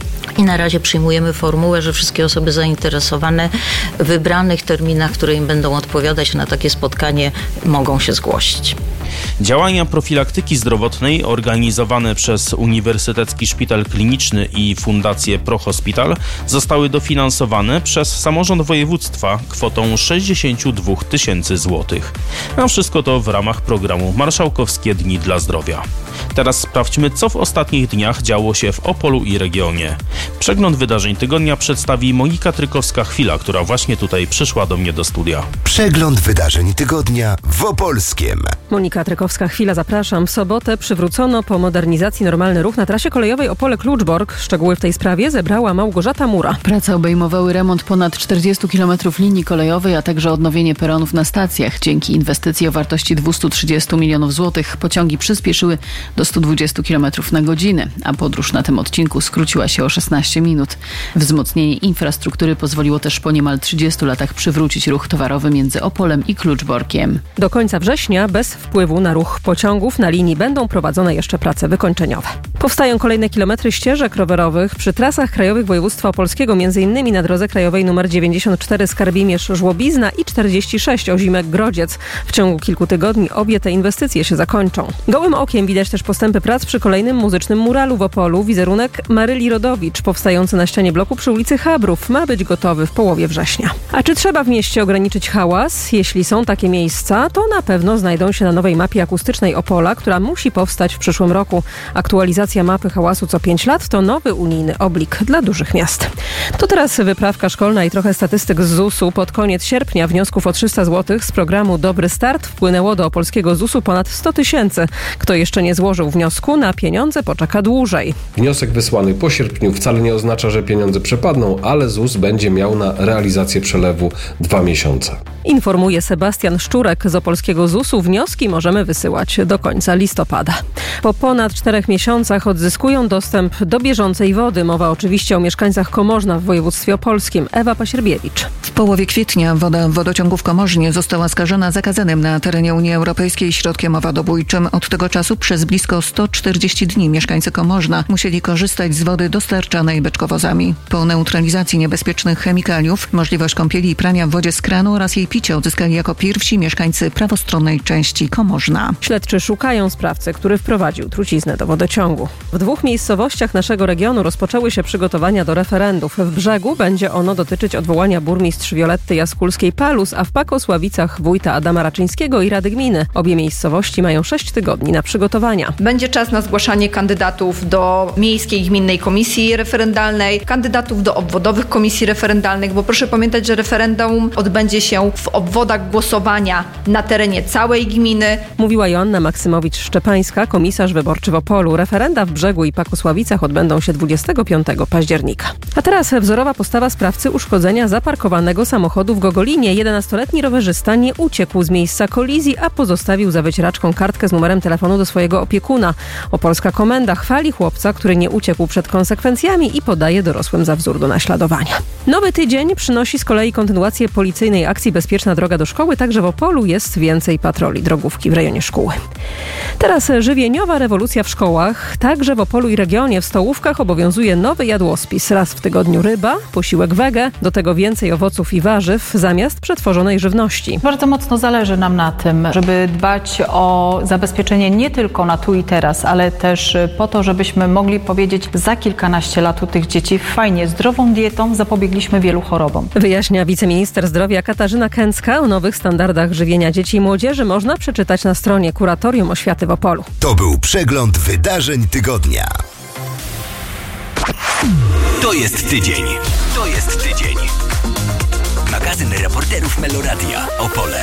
I na razie przyjmujemy formułę, że wszystkie osoby zainteresowane w wybranych terminach, które im będą odpowiadać na takie spotkanie, mogą się zgłosić. Działania profilaktyki zdrowotnej organizowane przez Uniwersytecki Szpital Kliniczny i Fundację ProHospital zostały dofinansowane przez samorząd województwa kwotą sześćdziesiąt dwa tysięcy złotych. A wszystko to w ramach programu Marszałkowskie Dni dla Zdrowia. Teraz sprawdźmy, co w ostatnich dniach działo się w Opolu i regionie. Przegląd wydarzeń tygodnia przedstawi Monika Trykowska-Chwila, która właśnie tutaj przyszła do mnie do studia. Przegląd wydarzeń tygodnia w Opolskiem. Monika Trykowska-Chwila, zapraszam. W sobotę przywrócono po modernizacji normalny ruch na trasie kolejowej Opole-Kluczbork. Szczegóły w tej sprawie zebrała Małgorzata Mura. Prace obejmowały remont ponad czterdziestu kilometrów linii kolejowej, a także odnowienie peronów na stacjach. Dzięki inwestycji o wartości dwieście trzydzieści milionów złotych pociągi przyspieszyły do stu dwudziestu kilometrów na godzinę, a podróż na tym odcinku skróciła się o szesnaście minut. Wzmocnienie infrastruktury pozwoliło też po niemal trzydziestu latach przywrócić ruch towarowy między Opolem i Kluczborkiem. Do końca września bez wpływu na ruch pociągów na linii będą prowadzone jeszcze prace wykończeniowe. Powstają kolejne kilometry ścieżek rowerowych przy trasach krajowych województwa opolskiego, m.in. na drodze krajowej nr dziewięćdziesiąt cztery Skarbimierz-Żłobizna i czterdzieści sześć Ozimek-Grodziec. W ciągu kilku tygodni obie te inwestycje się zakończą. Gołym okiem widać też postępy prac przy kolejnym muzycznym muralu w Opolu. Wizerunek Maryli Rodowicz, powstający na ścianie bloku przy ulicy Chabrów, ma być gotowy w połowie września. A czy trzeba w mieście ograniczyć hałas? Jeśli są takie miejsca, to na pewno znajdą się na nowej mapie akustycznej Opola, która musi powstać w przyszłym roku. Aktualizacja mapy hałasu co pięć lat to nowy unijny oblik dla dużych miast. To teraz wyprawka szkolna i trochę statystyk z zusu. Pod koniec sierpnia wniosków o trzysta złotych z programu Dobry Start wpłynęło do opolskiego zusu ponad sto tysięcy. Kto jeszcze nie złożył wniosku, na pieniądze poczeka dłużej. Wniosek wysłany po sierpniu wcale nie oznacza, że pieniądze przepadną, ale ZUS będzie miał na realizację przelewu dwa miesiące. Informuje Sebastian Szczurek z opolskiego zusu. Wnioski możemy wysyłać do końca listopada. Po ponad czterech miesiącach odzyskują dostęp do bieżącej wody. Mowa oczywiście o mieszkańcach Komorzna w województwie opolskim. Ewa Pasierbiewicz. W połowie kwietnia woda w wodociągu w Komorzynie została skażona zakazanym na terenie Unii Europejskiej środkiem owadobójczym. Od tego czasu przez blisko sto czterdzieści dni mieszkańcy Komorzna musieli korzystać z wody dostarczanej beczkowozami. Po neutralizacji niebezpiecznych chemikaliów możliwość kąpieli i prania w wodzie z kranu oraz jej picia odzyskali jako pierwsi mieszkańcy prawostronnej części Komorzna. Śledczy szukają sprawcę, który wprowadził truciznę do wodociągu. W dwóch miejscowościach naszego regionu rozpoczęły się przygotowania do referendów. W Brzegu będzie ono dotyczyć odwołania burmistrz Violetty Jaskulskiej-Palus, a w Pakosławicach wójta Adama Raczyńskiego i Rady Gminy. Obie miejscowości mają sześć tygodni na przygotowania. Będzie czas na zgłaszanie kandydatów do Miejskiej Gminnej Komisji Referendalnej, kandydatów do obwodowych komisji referendalnych, bo proszę pamiętać, że referendum odbędzie się w w obwodach głosowania na terenie całej gminy. Mówiła Joanna Maksymowicz-Szczepańska, komisarz wyborczy w Opolu. Referenda w Brzegu i Pakosławicach odbędą się dwudziestego piątego października. A teraz wzorowa postawa sprawcy uszkodzenia zaparkowanego samochodu w Gogolinie. jedenastoletni rowerzysta nie uciekł z miejsca kolizji, a pozostawił za wycieraczką kartkę z numerem telefonu do swojego opiekuna. Opolska Komenda chwali chłopca, który nie uciekł przed konsekwencjami i podaje dorosłym za wzór do naśladowania. Nowy tydzień przynosi z kolei kontynuację policyjnej akcji Bezpieczna droga do szkoły. Także w Opolu jest więcej patroli drogówki w rejonie szkóły. Teraz żywieniowa rewolucja w szkołach. Także w Opolu i regionie w stołówkach obowiązuje nowy jadłospis. Raz w tygodniu ryba, posiłek wege, do tego więcej owoców i warzyw zamiast przetworzonej żywności. Bardzo mocno zależy nam na tym, żeby dbać o zabezpieczenie nie tylko na tu i teraz, ale też po to, żebyśmy mogli powiedzieć za kilkanaście lat u tych dzieci fajnie, zdrową dietą zapobiegliśmy wielu chorobom. Wyjaśnia wiceminister zdrowia Katarzyna Kęcka. O nowych standardach żywienia dzieci i młodzieży można przeczytać na stronie Kuratorium Oświaty w Opolu. To był przegląd wydarzeń tygodnia. To jest tydzień. To jest tydzień. Magazyn reporterów Meloradia Opole.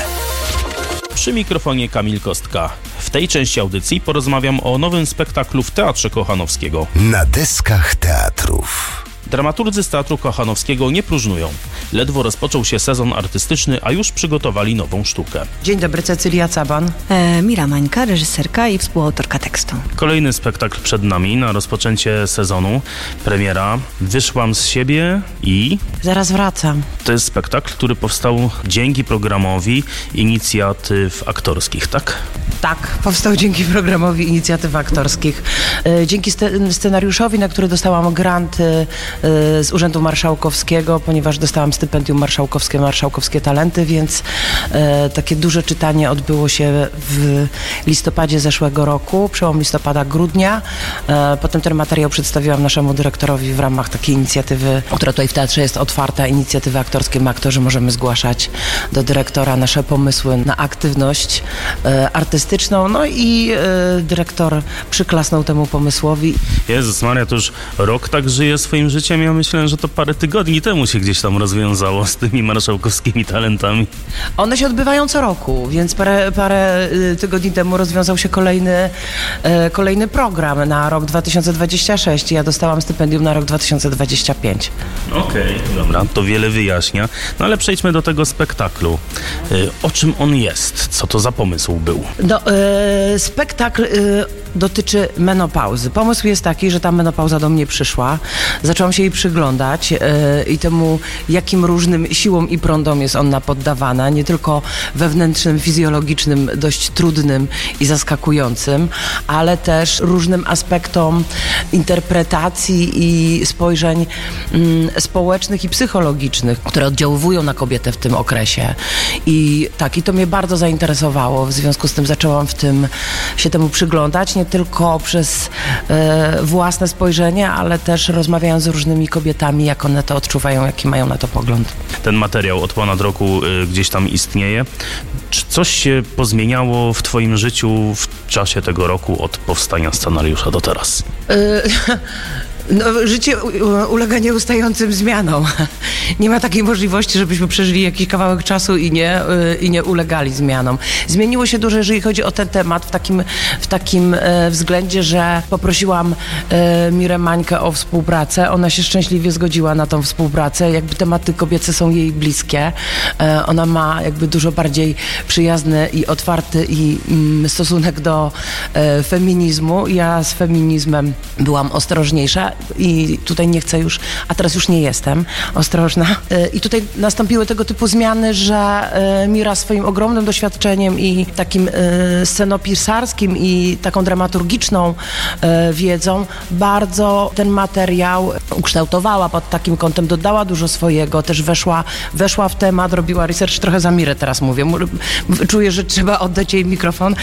Przy mikrofonie Kamil Kostka. W tej części audycji porozmawiam o nowym spektaklu w Teatrze Kochanowskiego. Na deskach teatrów. Dramaturdzy z Teatru Kochanowskiego nie próżnują. Ledwo rozpoczął się sezon artystyczny, a już przygotowali nową sztukę. Dzień dobry, Cecylia Caban. E, Mira Mańka, reżyserka i współautorka tekstu. Kolejny spektakl przed nami na rozpoczęcie sezonu. Premiera Wyszłam z siebie i... Zaraz wracam. To jest spektakl, który powstał dzięki programowi inicjatyw aktorskich, tak? Tak, powstał dzięki programowi inicjatyw aktorskich. E, dzięki scenariuszowi, na który dostałam grant e, z Urzędu Marszałkowskiego, ponieważ dostałam stypendium marszałkowskie, marszałkowskie talenty, więc e, takie duże czytanie odbyło się w listopadzie zeszłego roku, przełom listopada, grudnia. E, potem ten materiał przedstawiłam naszemu dyrektorowi w ramach takiej inicjatywy, która tutaj w teatrze jest otwarta, inicjatywy aktorskie. My, aktorzy, możemy zgłaszać do dyrektora nasze pomysły na aktywność e, artystyczną, no i e, dyrektor przyklasnął temu pomysłowi. Jezus Maria, to już rok tak żyje swoim życiem. Ja myślałem, że to parę tygodni temu się gdzieś tam rozwiązało z tymi marszałkowskimi talentami. One się odbywają co roku, więc parę, parę tygodni temu rozwiązał się kolejny, e, kolejny program na rok dwa tysiące dwudziesty szósty. Ja dostałam stypendium na rok dwa tysiące dwudziesty piąty. Okej, okay, dobra, to wiele wyjaśnia. No ale przejdźmy do tego spektaklu. E, o czym on jest? Co to za pomysł był? No, e, spektakl e, dotyczy menopauzy. Pomysł jest taki, że ta menopauza do mnie przyszła. Zaczęłam się jej przyglądać yy, i temu, jakim różnym siłom i prądom jest ona poddawana, nie tylko wewnętrznym, fizjologicznym, dość trudnym i zaskakującym, ale też różnym aspektom interpretacji i spojrzeń mm, społecznych i psychologicznych, które oddziaływują na kobietę w tym okresie. I tak, i to mnie bardzo zainteresowało. W związku z tym zaczęłam w tym się temu przyglądać, nie tylko przez e, własne spojrzenie, ale też rozmawiając z różnymi kobietami, jak one to odczuwają, jaki mają na to pogląd. Ten materiał od ponad roku y, gdzieś tam istnieje. Czy coś się pozmieniało w twoim życiu w czasie tego roku od powstania scenariusza do teraz? Y- No, życie ulega nieustającym zmianom. Nie ma takiej możliwości, żebyśmy przeżyli jakiś kawałek czasu i nie, i nie ulegali zmianom. Zmieniło się dużo, jeżeli chodzi o ten temat, w takim, w takim względzie, że poprosiłam Mirę Mańkę o współpracę. Ona się szczęśliwie zgodziła na tą współpracę. Jakby tematy kobiece są jej bliskie. Ona ma jakby dużo bardziej przyjazny i otwarty i mm, stosunek do feminizmu. Ja z feminizmem byłam ostrożniejsza. I tutaj nie chcę już, a teraz już nie jestem ostrożna. I tutaj nastąpiły tego typu zmiany, że Mira swoim ogromnym doświadczeniem i takim scenopisarskim i taką dramaturgiczną wiedzą bardzo ten materiał ukształtowała pod takim kątem, dodała dużo swojego, też weszła, weszła w temat, robiła research, trochę za Mirę teraz mówię. Czuję, że trzeba oddać jej mikrofon,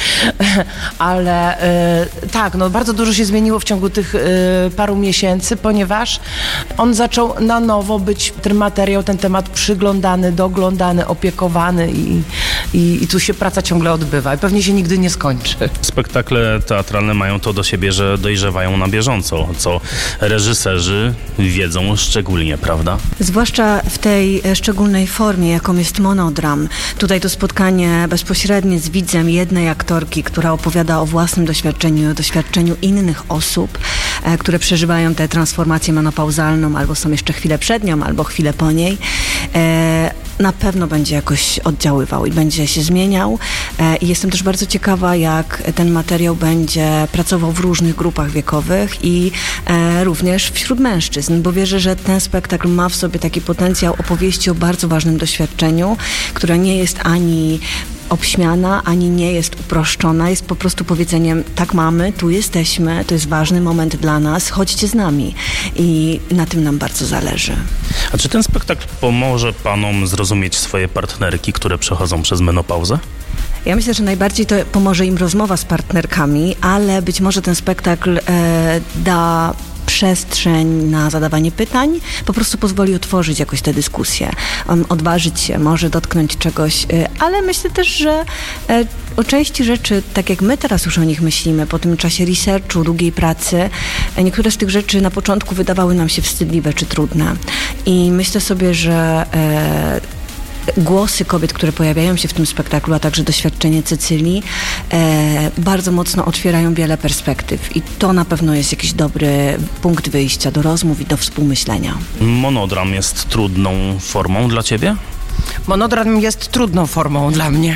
ale tak, no bardzo dużo się zmieniło w ciągu tych paru miesięcy, ponieważ on zaczął na nowo być ten materiał, ten temat przyglądany, doglądany, opiekowany i, I, i tu się praca ciągle odbywa i pewnie się nigdy nie skończy. Spektakle teatralne mają to do siebie, że dojrzewają na bieżąco, co reżyserzy wiedzą szczególnie, prawda? Zwłaszcza w tej szczególnej formie, jaką jest monodram. Tutaj to spotkanie bezpośrednie z widzem jednej aktorki, która opowiada o własnym doświadczeniu i o doświadczeniu innych osób, e, które przeżywają tę transformację menopauzalną, albo są jeszcze chwilę przed nią, albo chwilę po niej. E, na pewno będzie jakoś oddziaływał i będzie się zmieniał. E, I jestem też bardzo ciekawa, jak ten materiał będzie pracował w różnych grupach wiekowych i e, również wśród mężczyzn, bo wierzę, że ten spektakl ma w sobie taki potencjał opowieści o bardzo ważnym doświadczeniu, które nie jest ani obśmiana, ani nie jest uproszczona, jest po prostu powiedzeniem, tak mamy, tu jesteśmy, to jest ważny moment dla nas, chodźcie z nami. I na tym nam bardzo zależy. A czy ten spektakl pomoże panom zrozumieć swoje partnerki, które przechodzą przez menopauzę? Ja myślę, że najbardziej to pomoże im rozmowa z partnerkami, ale być może ten spektakl e, da przestrzeń na zadawanie pytań, po prostu pozwoli otworzyć jakoś tę dyskusję, um, odważyć się, może dotknąć czegoś, y, ale myślę też, że y, o części rzeczy, tak jak my teraz już o nich myślimy, po tym czasie researchu, długiej pracy, y, niektóre z tych rzeczy na początku wydawały nam się wstydliwe czy trudne. I myślę sobie, że y, głosy kobiet, które pojawiają się w tym spektaklu, a także doświadczenie Cecylii e, bardzo mocno otwierają wiele perspektyw i to na pewno jest jakiś dobry punkt wyjścia do rozmów i do współmyślenia. Monodram jest trudną formą dla ciebie? Monodram jest trudną formą dla mnie.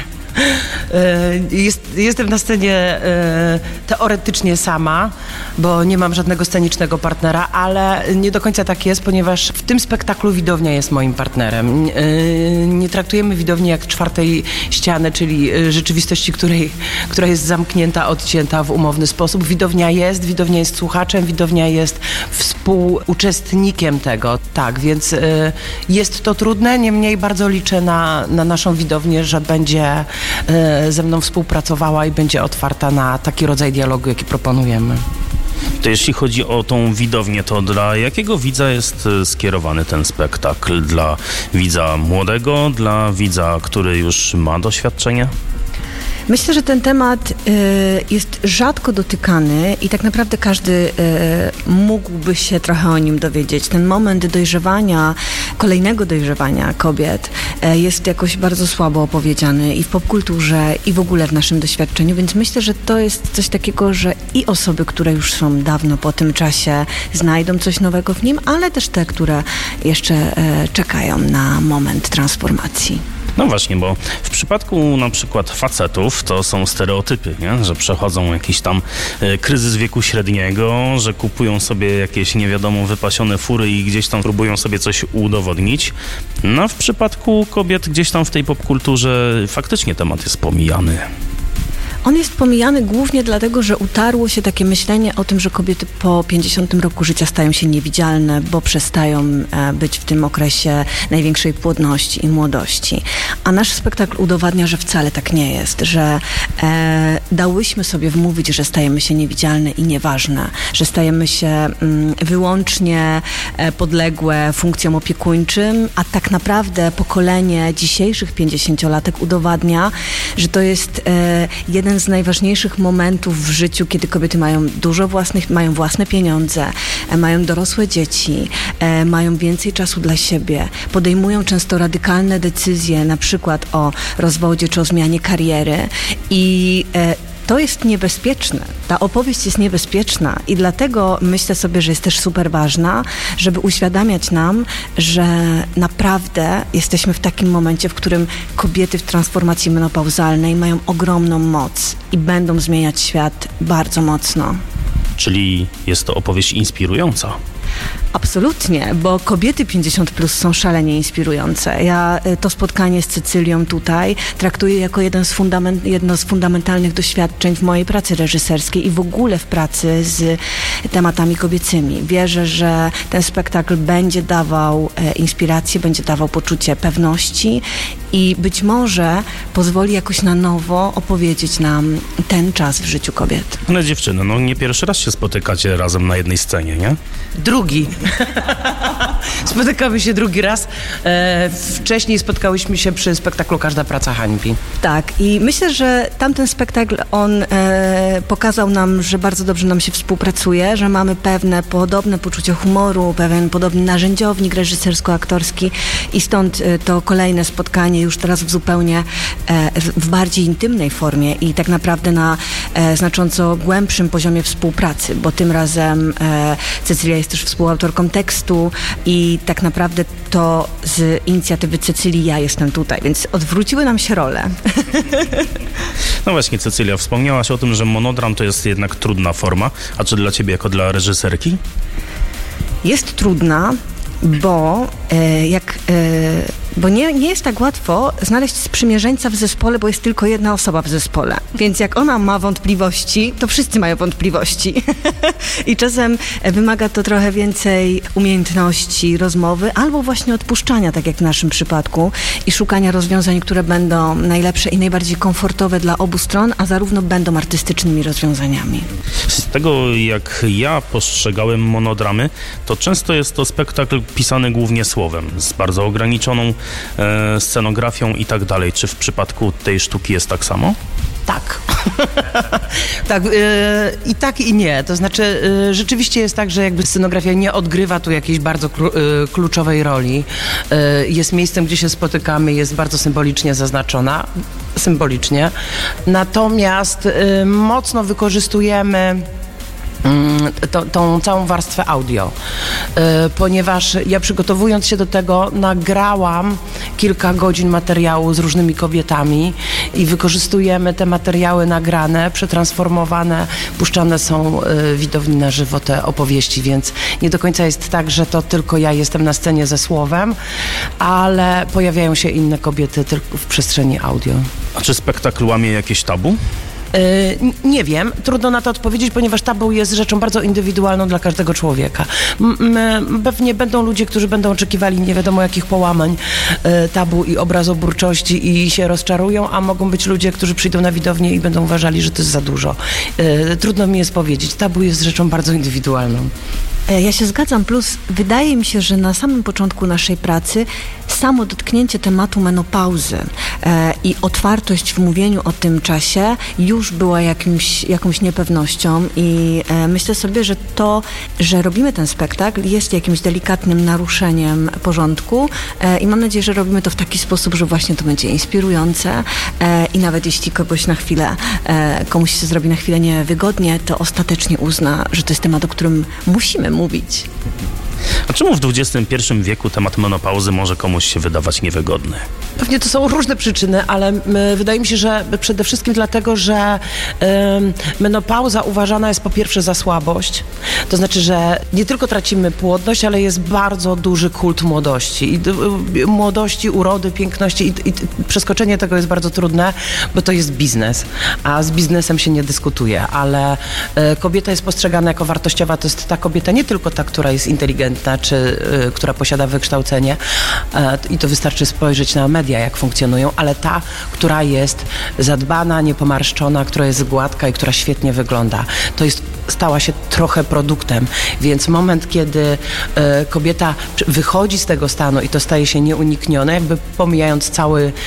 Jest, jestem na scenie e, teoretycznie sama, bo nie mam żadnego scenicznego partnera, ale nie do końca tak jest, ponieważ w tym spektaklu widownia jest moim partnerem. E, nie traktujemy widowni jak czwartej ściany, czyli rzeczywistości, której, która jest zamknięta, odcięta w umowny sposób. Widownia jest, widownia jest słuchaczem, widownia jest współuczestnikiem tego. Tak, więc e, jest to trudne, niemniej bardzo liczę na, na naszą widownię, że będzie ze mną współpracowała i będzie otwarta na taki rodzaj dialogu, jaki proponujemy. To jeśli chodzi o tą widownię, to dla jakiego widza jest skierowany ten spektakl? Dla widza młodego, dla widza, który już ma doświadczenie? Myślę, że ten temat y, jest rzadko dotykany i tak naprawdę każdy y, mógłby się trochę o nim dowiedzieć. Ten moment dojrzewania, kolejnego dojrzewania kobiet y, jest jakoś bardzo słabo opowiedziany i w popkulturze, i w ogóle w naszym doświadczeniu, więc myślę, że to jest coś takiego, że i osoby, które już są dawno po tym czasie, znajdą coś nowego w nim, ale też te, które jeszcze y, czekają na moment transformacji. No właśnie, bo w przypadku na przykład facetów to są stereotypy, nie? Że przechodzą jakiś tam y, kryzys wieku średniego, że kupują sobie jakieś nie wiadomo wypasione fury i gdzieś tam próbują sobie coś udowodnić. No a w przypadku kobiet gdzieś tam w tej popkulturze faktycznie temat jest pomijany. On jest pomijany głównie dlatego, że utarło się takie myślenie o tym, że kobiety po pięćdziesiątym roku życia stają się niewidzialne, bo przestają być w tym okresie największej płodności i młodości. A nasz spektakl udowadnia, że wcale tak nie jest, że e, dałyśmy sobie wmówić, że stajemy się niewidzialne i nieważne, że stajemy się mm, wyłącznie e, podległe funkcjom opiekuńczym, a tak naprawdę pokolenie dzisiejszych pięćdziesięciolatek udowadnia, że to jest e, jeden z najważniejszych momentów w życiu, kiedy kobiety mają dużo własnych, mają własne pieniądze, e, mają dorosłe dzieci, e, mają więcej czasu dla siebie, podejmują często radykalne decyzje, na przykład o rozwodzie czy o zmianie kariery i e, to jest niebezpieczne. Ta opowieść jest niebezpieczna i dlatego myślę sobie, że jest też super ważna, żeby uświadamiać nam, że naprawdę jesteśmy w takim momencie, w którym kobiety w transformacji menopauzalnej mają ogromną moc i będą zmieniać świat bardzo mocno. Czyli jest to opowieść inspirująca. Absolutnie, bo kobiety pięćdziesiąt plus są szalenie inspirujące. Ja to spotkanie z Cecylią tutaj traktuję jako jeden z fundament, jedno z fundamentalnych doświadczeń w mojej pracy reżyserskiej i w ogóle w pracy z tematami kobiecymi. Wierzę, że ten spektakl będzie dawał e, inspirację, będzie dawał poczucie pewności i być może pozwoli jakoś na nowo opowiedzieć nam ten czas w życiu kobiet. Ale dziewczyny, no nie pierwszy raz się spotykacie razem na jednej scenie, nie? Drugi. spotykamy się drugi raz. E, wcześniej spotkałyśmy się przy spektaklu Każda praca hańbi. Tak, i myślę, że tamten spektakl, on e, pokazał nam, że bardzo dobrze nam się współpracuje, że mamy pewne podobne poczucie humoru, pewien podobny narzędziownik reżysersko-aktorski i stąd e, to kolejne spotkanie już teraz w zupełnie e, w bardziej intymnej formie i tak naprawdę na e, znacząco głębszym poziomie współpracy, bo tym razem e, Cecylia jest też współautorką tekstu i tak naprawdę to z inicjatywy Cecylii ja jestem tutaj, więc odwróciły nam się role. No właśnie, Cecylia, wspomniałaś o tym, że monodram to jest jednak trudna forma, a czy dla ciebie jako dla reżyserki? Jest trudna, bo e, jak... E, Bo nie, nie jest tak łatwo znaleźć sprzymierzeńca w zespole, bo jest tylko jedna osoba w zespole. Więc jak ona ma wątpliwości, to wszyscy mają wątpliwości. I czasem wymaga to trochę więcej umiejętności rozmowy albo właśnie odpuszczania, tak jak w naszym przypadku, i szukania rozwiązań, które będą najlepsze i najbardziej komfortowe dla obu stron, a zarówno będą artystycznymi rozwiązaniami. Z tego, jak ja postrzegałem monodramy, to często jest to spektakl pisany głównie słowem, z bardzo ograniczoną e, scenografią i tak dalej. Czy w przypadku tej sztuki jest tak samo? Tak. tak yy, i tak i nie. To znaczy yy, rzeczywiście jest tak, że jakby scenografia nie odgrywa tu jakiejś bardzo klu, yy, kluczowej roli. Yy, jest miejscem, gdzie się spotykamy, jest bardzo symbolicznie zaznaczona. Symbolicznie. Natomiast yy, mocno wykorzystujemy To, tą całą warstwę audio, yy, ponieważ ja przygotowując się do tego nagrałam kilka godzin materiału z różnymi kobietami i wykorzystujemy te materiały nagrane, przetransformowane, puszczane są yy, widowni na żywo te opowieści, więc nie do końca jest tak, że to tylko ja jestem na scenie ze słowem, ale pojawiają się inne kobiety tylko w przestrzeni audio. A czy spektakl łamie jakieś tabu? Nie wiem, trudno na to odpowiedzieć, ponieważ tabu jest rzeczą bardzo indywidualną dla każdego człowieka. M- pewnie będą ludzie, którzy będą oczekiwali nie wiadomo jakich połamań tabu i obrazoburczości i się rozczarują, a mogą być ludzie, którzy przyjdą na widownię i będą uważali, że to jest za dużo. Trudno mi jest powiedzieć. Tabu jest rzeczą bardzo indywidualną. Ja się zgadzam, plus wydaje mi się, że na samym początku naszej pracy samo dotknięcie tematu menopauzy e, i otwartość w mówieniu o tym czasie już była jakimś, jakąś niepewnością i e, myślę sobie, że to, że robimy ten spektakl jest jakimś delikatnym naruszeniem porządku e, i mam nadzieję, że robimy to w taki sposób, że właśnie to będzie inspirujące e, i nawet jeśli kogoś na chwilę, e, komuś się zrobi na chwilę niewygodnie, to ostatecznie uzna, że to jest temat, o którym musimy mówić. A czemu w dwudziestym pierwszym wieku temat menopauzy może komuś się wydawać niewygodny? Pewnie to są różne przyczyny, ale y, wydaje mi się, że przede wszystkim dlatego, że y, menopauza uważana jest po pierwsze za słabość. To znaczy, że nie tylko tracimy płodność, ale jest bardzo duży kult młodości. I, y, młodości, urody, piękności i, i przeskoczenie tego jest bardzo trudne, bo to jest biznes, a z biznesem się nie dyskutuje, ale y, kobieta jest postrzegana jako wartościowa. To jest ta kobieta, nie tylko ta, która jest inteligentna, czy y, która posiada wykształcenie y, i to wystarczy spojrzeć na media, jak funkcjonują, ale ta, która jest zadbana, niepomarszczona, która jest gładka i która świetnie wygląda. To jest, stała się trochę produktem, więc moment, kiedy y, kobieta wychodzi z tego stanu i to staje się nieuniknione, jakby pomijając cały y,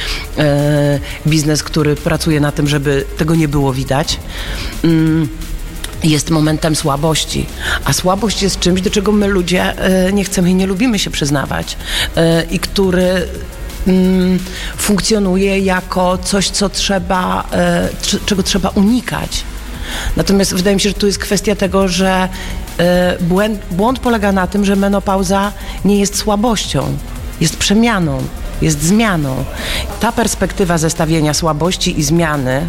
biznes, który pracuje na tym, żeby tego nie było widać, y, jest momentem słabości, a słabość jest czymś, do czego my ludzie y, nie chcemy i nie lubimy się przyznawać y, i który y, funkcjonuje jako coś, co trzeba, y, tr- czego trzeba unikać. Natomiast wydaje mi się, że tu jest kwestia tego, że y, błęd, błąd polega na tym, że menopauza nie jest słabością, jest przemianą, jest zmianą. Ta perspektywa zestawienia słabości i zmiany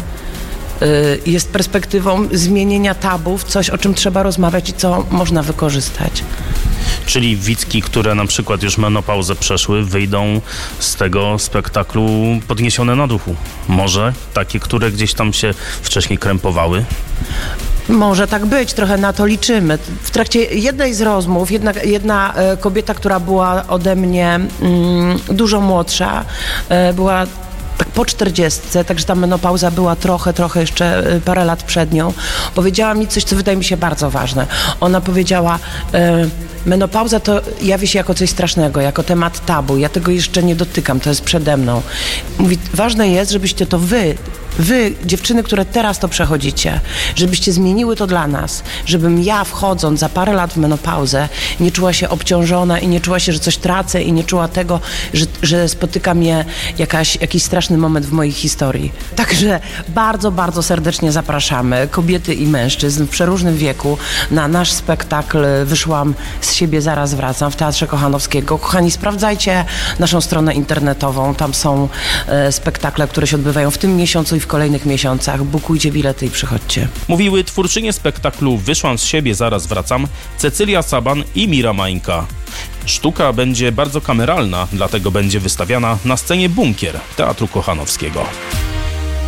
jest perspektywą zmienienia tabu w coś, o czym trzeba rozmawiać i co można wykorzystać. Czyli widzki, które na przykład już menopauzę przeszły, wyjdą z tego spektaklu podniesione na duchu. Może takie, które gdzieś tam się wcześniej krępowały? Może tak być, trochę na to liczymy. W trakcie jednej z rozmów jedna, jedna kobieta, która była ode mnie mm, dużo młodsza, była tak po czterdziestce, także ta menopauza była trochę, trochę jeszcze parę lat przed nią, powiedziała mi coś, co wydaje mi się bardzo ważne. Ona powiedziała, menopauza to jawi się jako coś strasznego, jako temat tabu. Ja tego jeszcze nie dotykam, to jest przede mną. Mówi, ważne jest, żebyście to wy, wy, dziewczyny, które teraz to przechodzicie, żebyście zmieniły to dla nas, żebym ja wchodząc za parę lat w menopauzę nie czuła się obciążona i nie czuła się, że coś tracę i nie czuła tego, że, że spotyka mnie jakaś, jakiś straszny moment w mojej historii. Także bardzo, bardzo serdecznie zapraszamy kobiety i mężczyzn w przeróżnym wieku na nasz spektakl Wyszłam z siebie, zaraz wracam w Teatrze Kochanowskiego. Kochani, sprawdzajcie naszą stronę internetową, tam są e, spektakle, które się odbywają w tym miesiącu i w kolejnych miesiącach. Bukujcie bilety i przychodźcie. Mówiły twórczynie spektaklu Wyszłam z siebie, zaraz wracam Cecylia Saban i Mira Mańka. Sztuka będzie bardzo kameralna, dlatego będzie wystawiana na scenie Bunkier Teatru Kochanowskiego.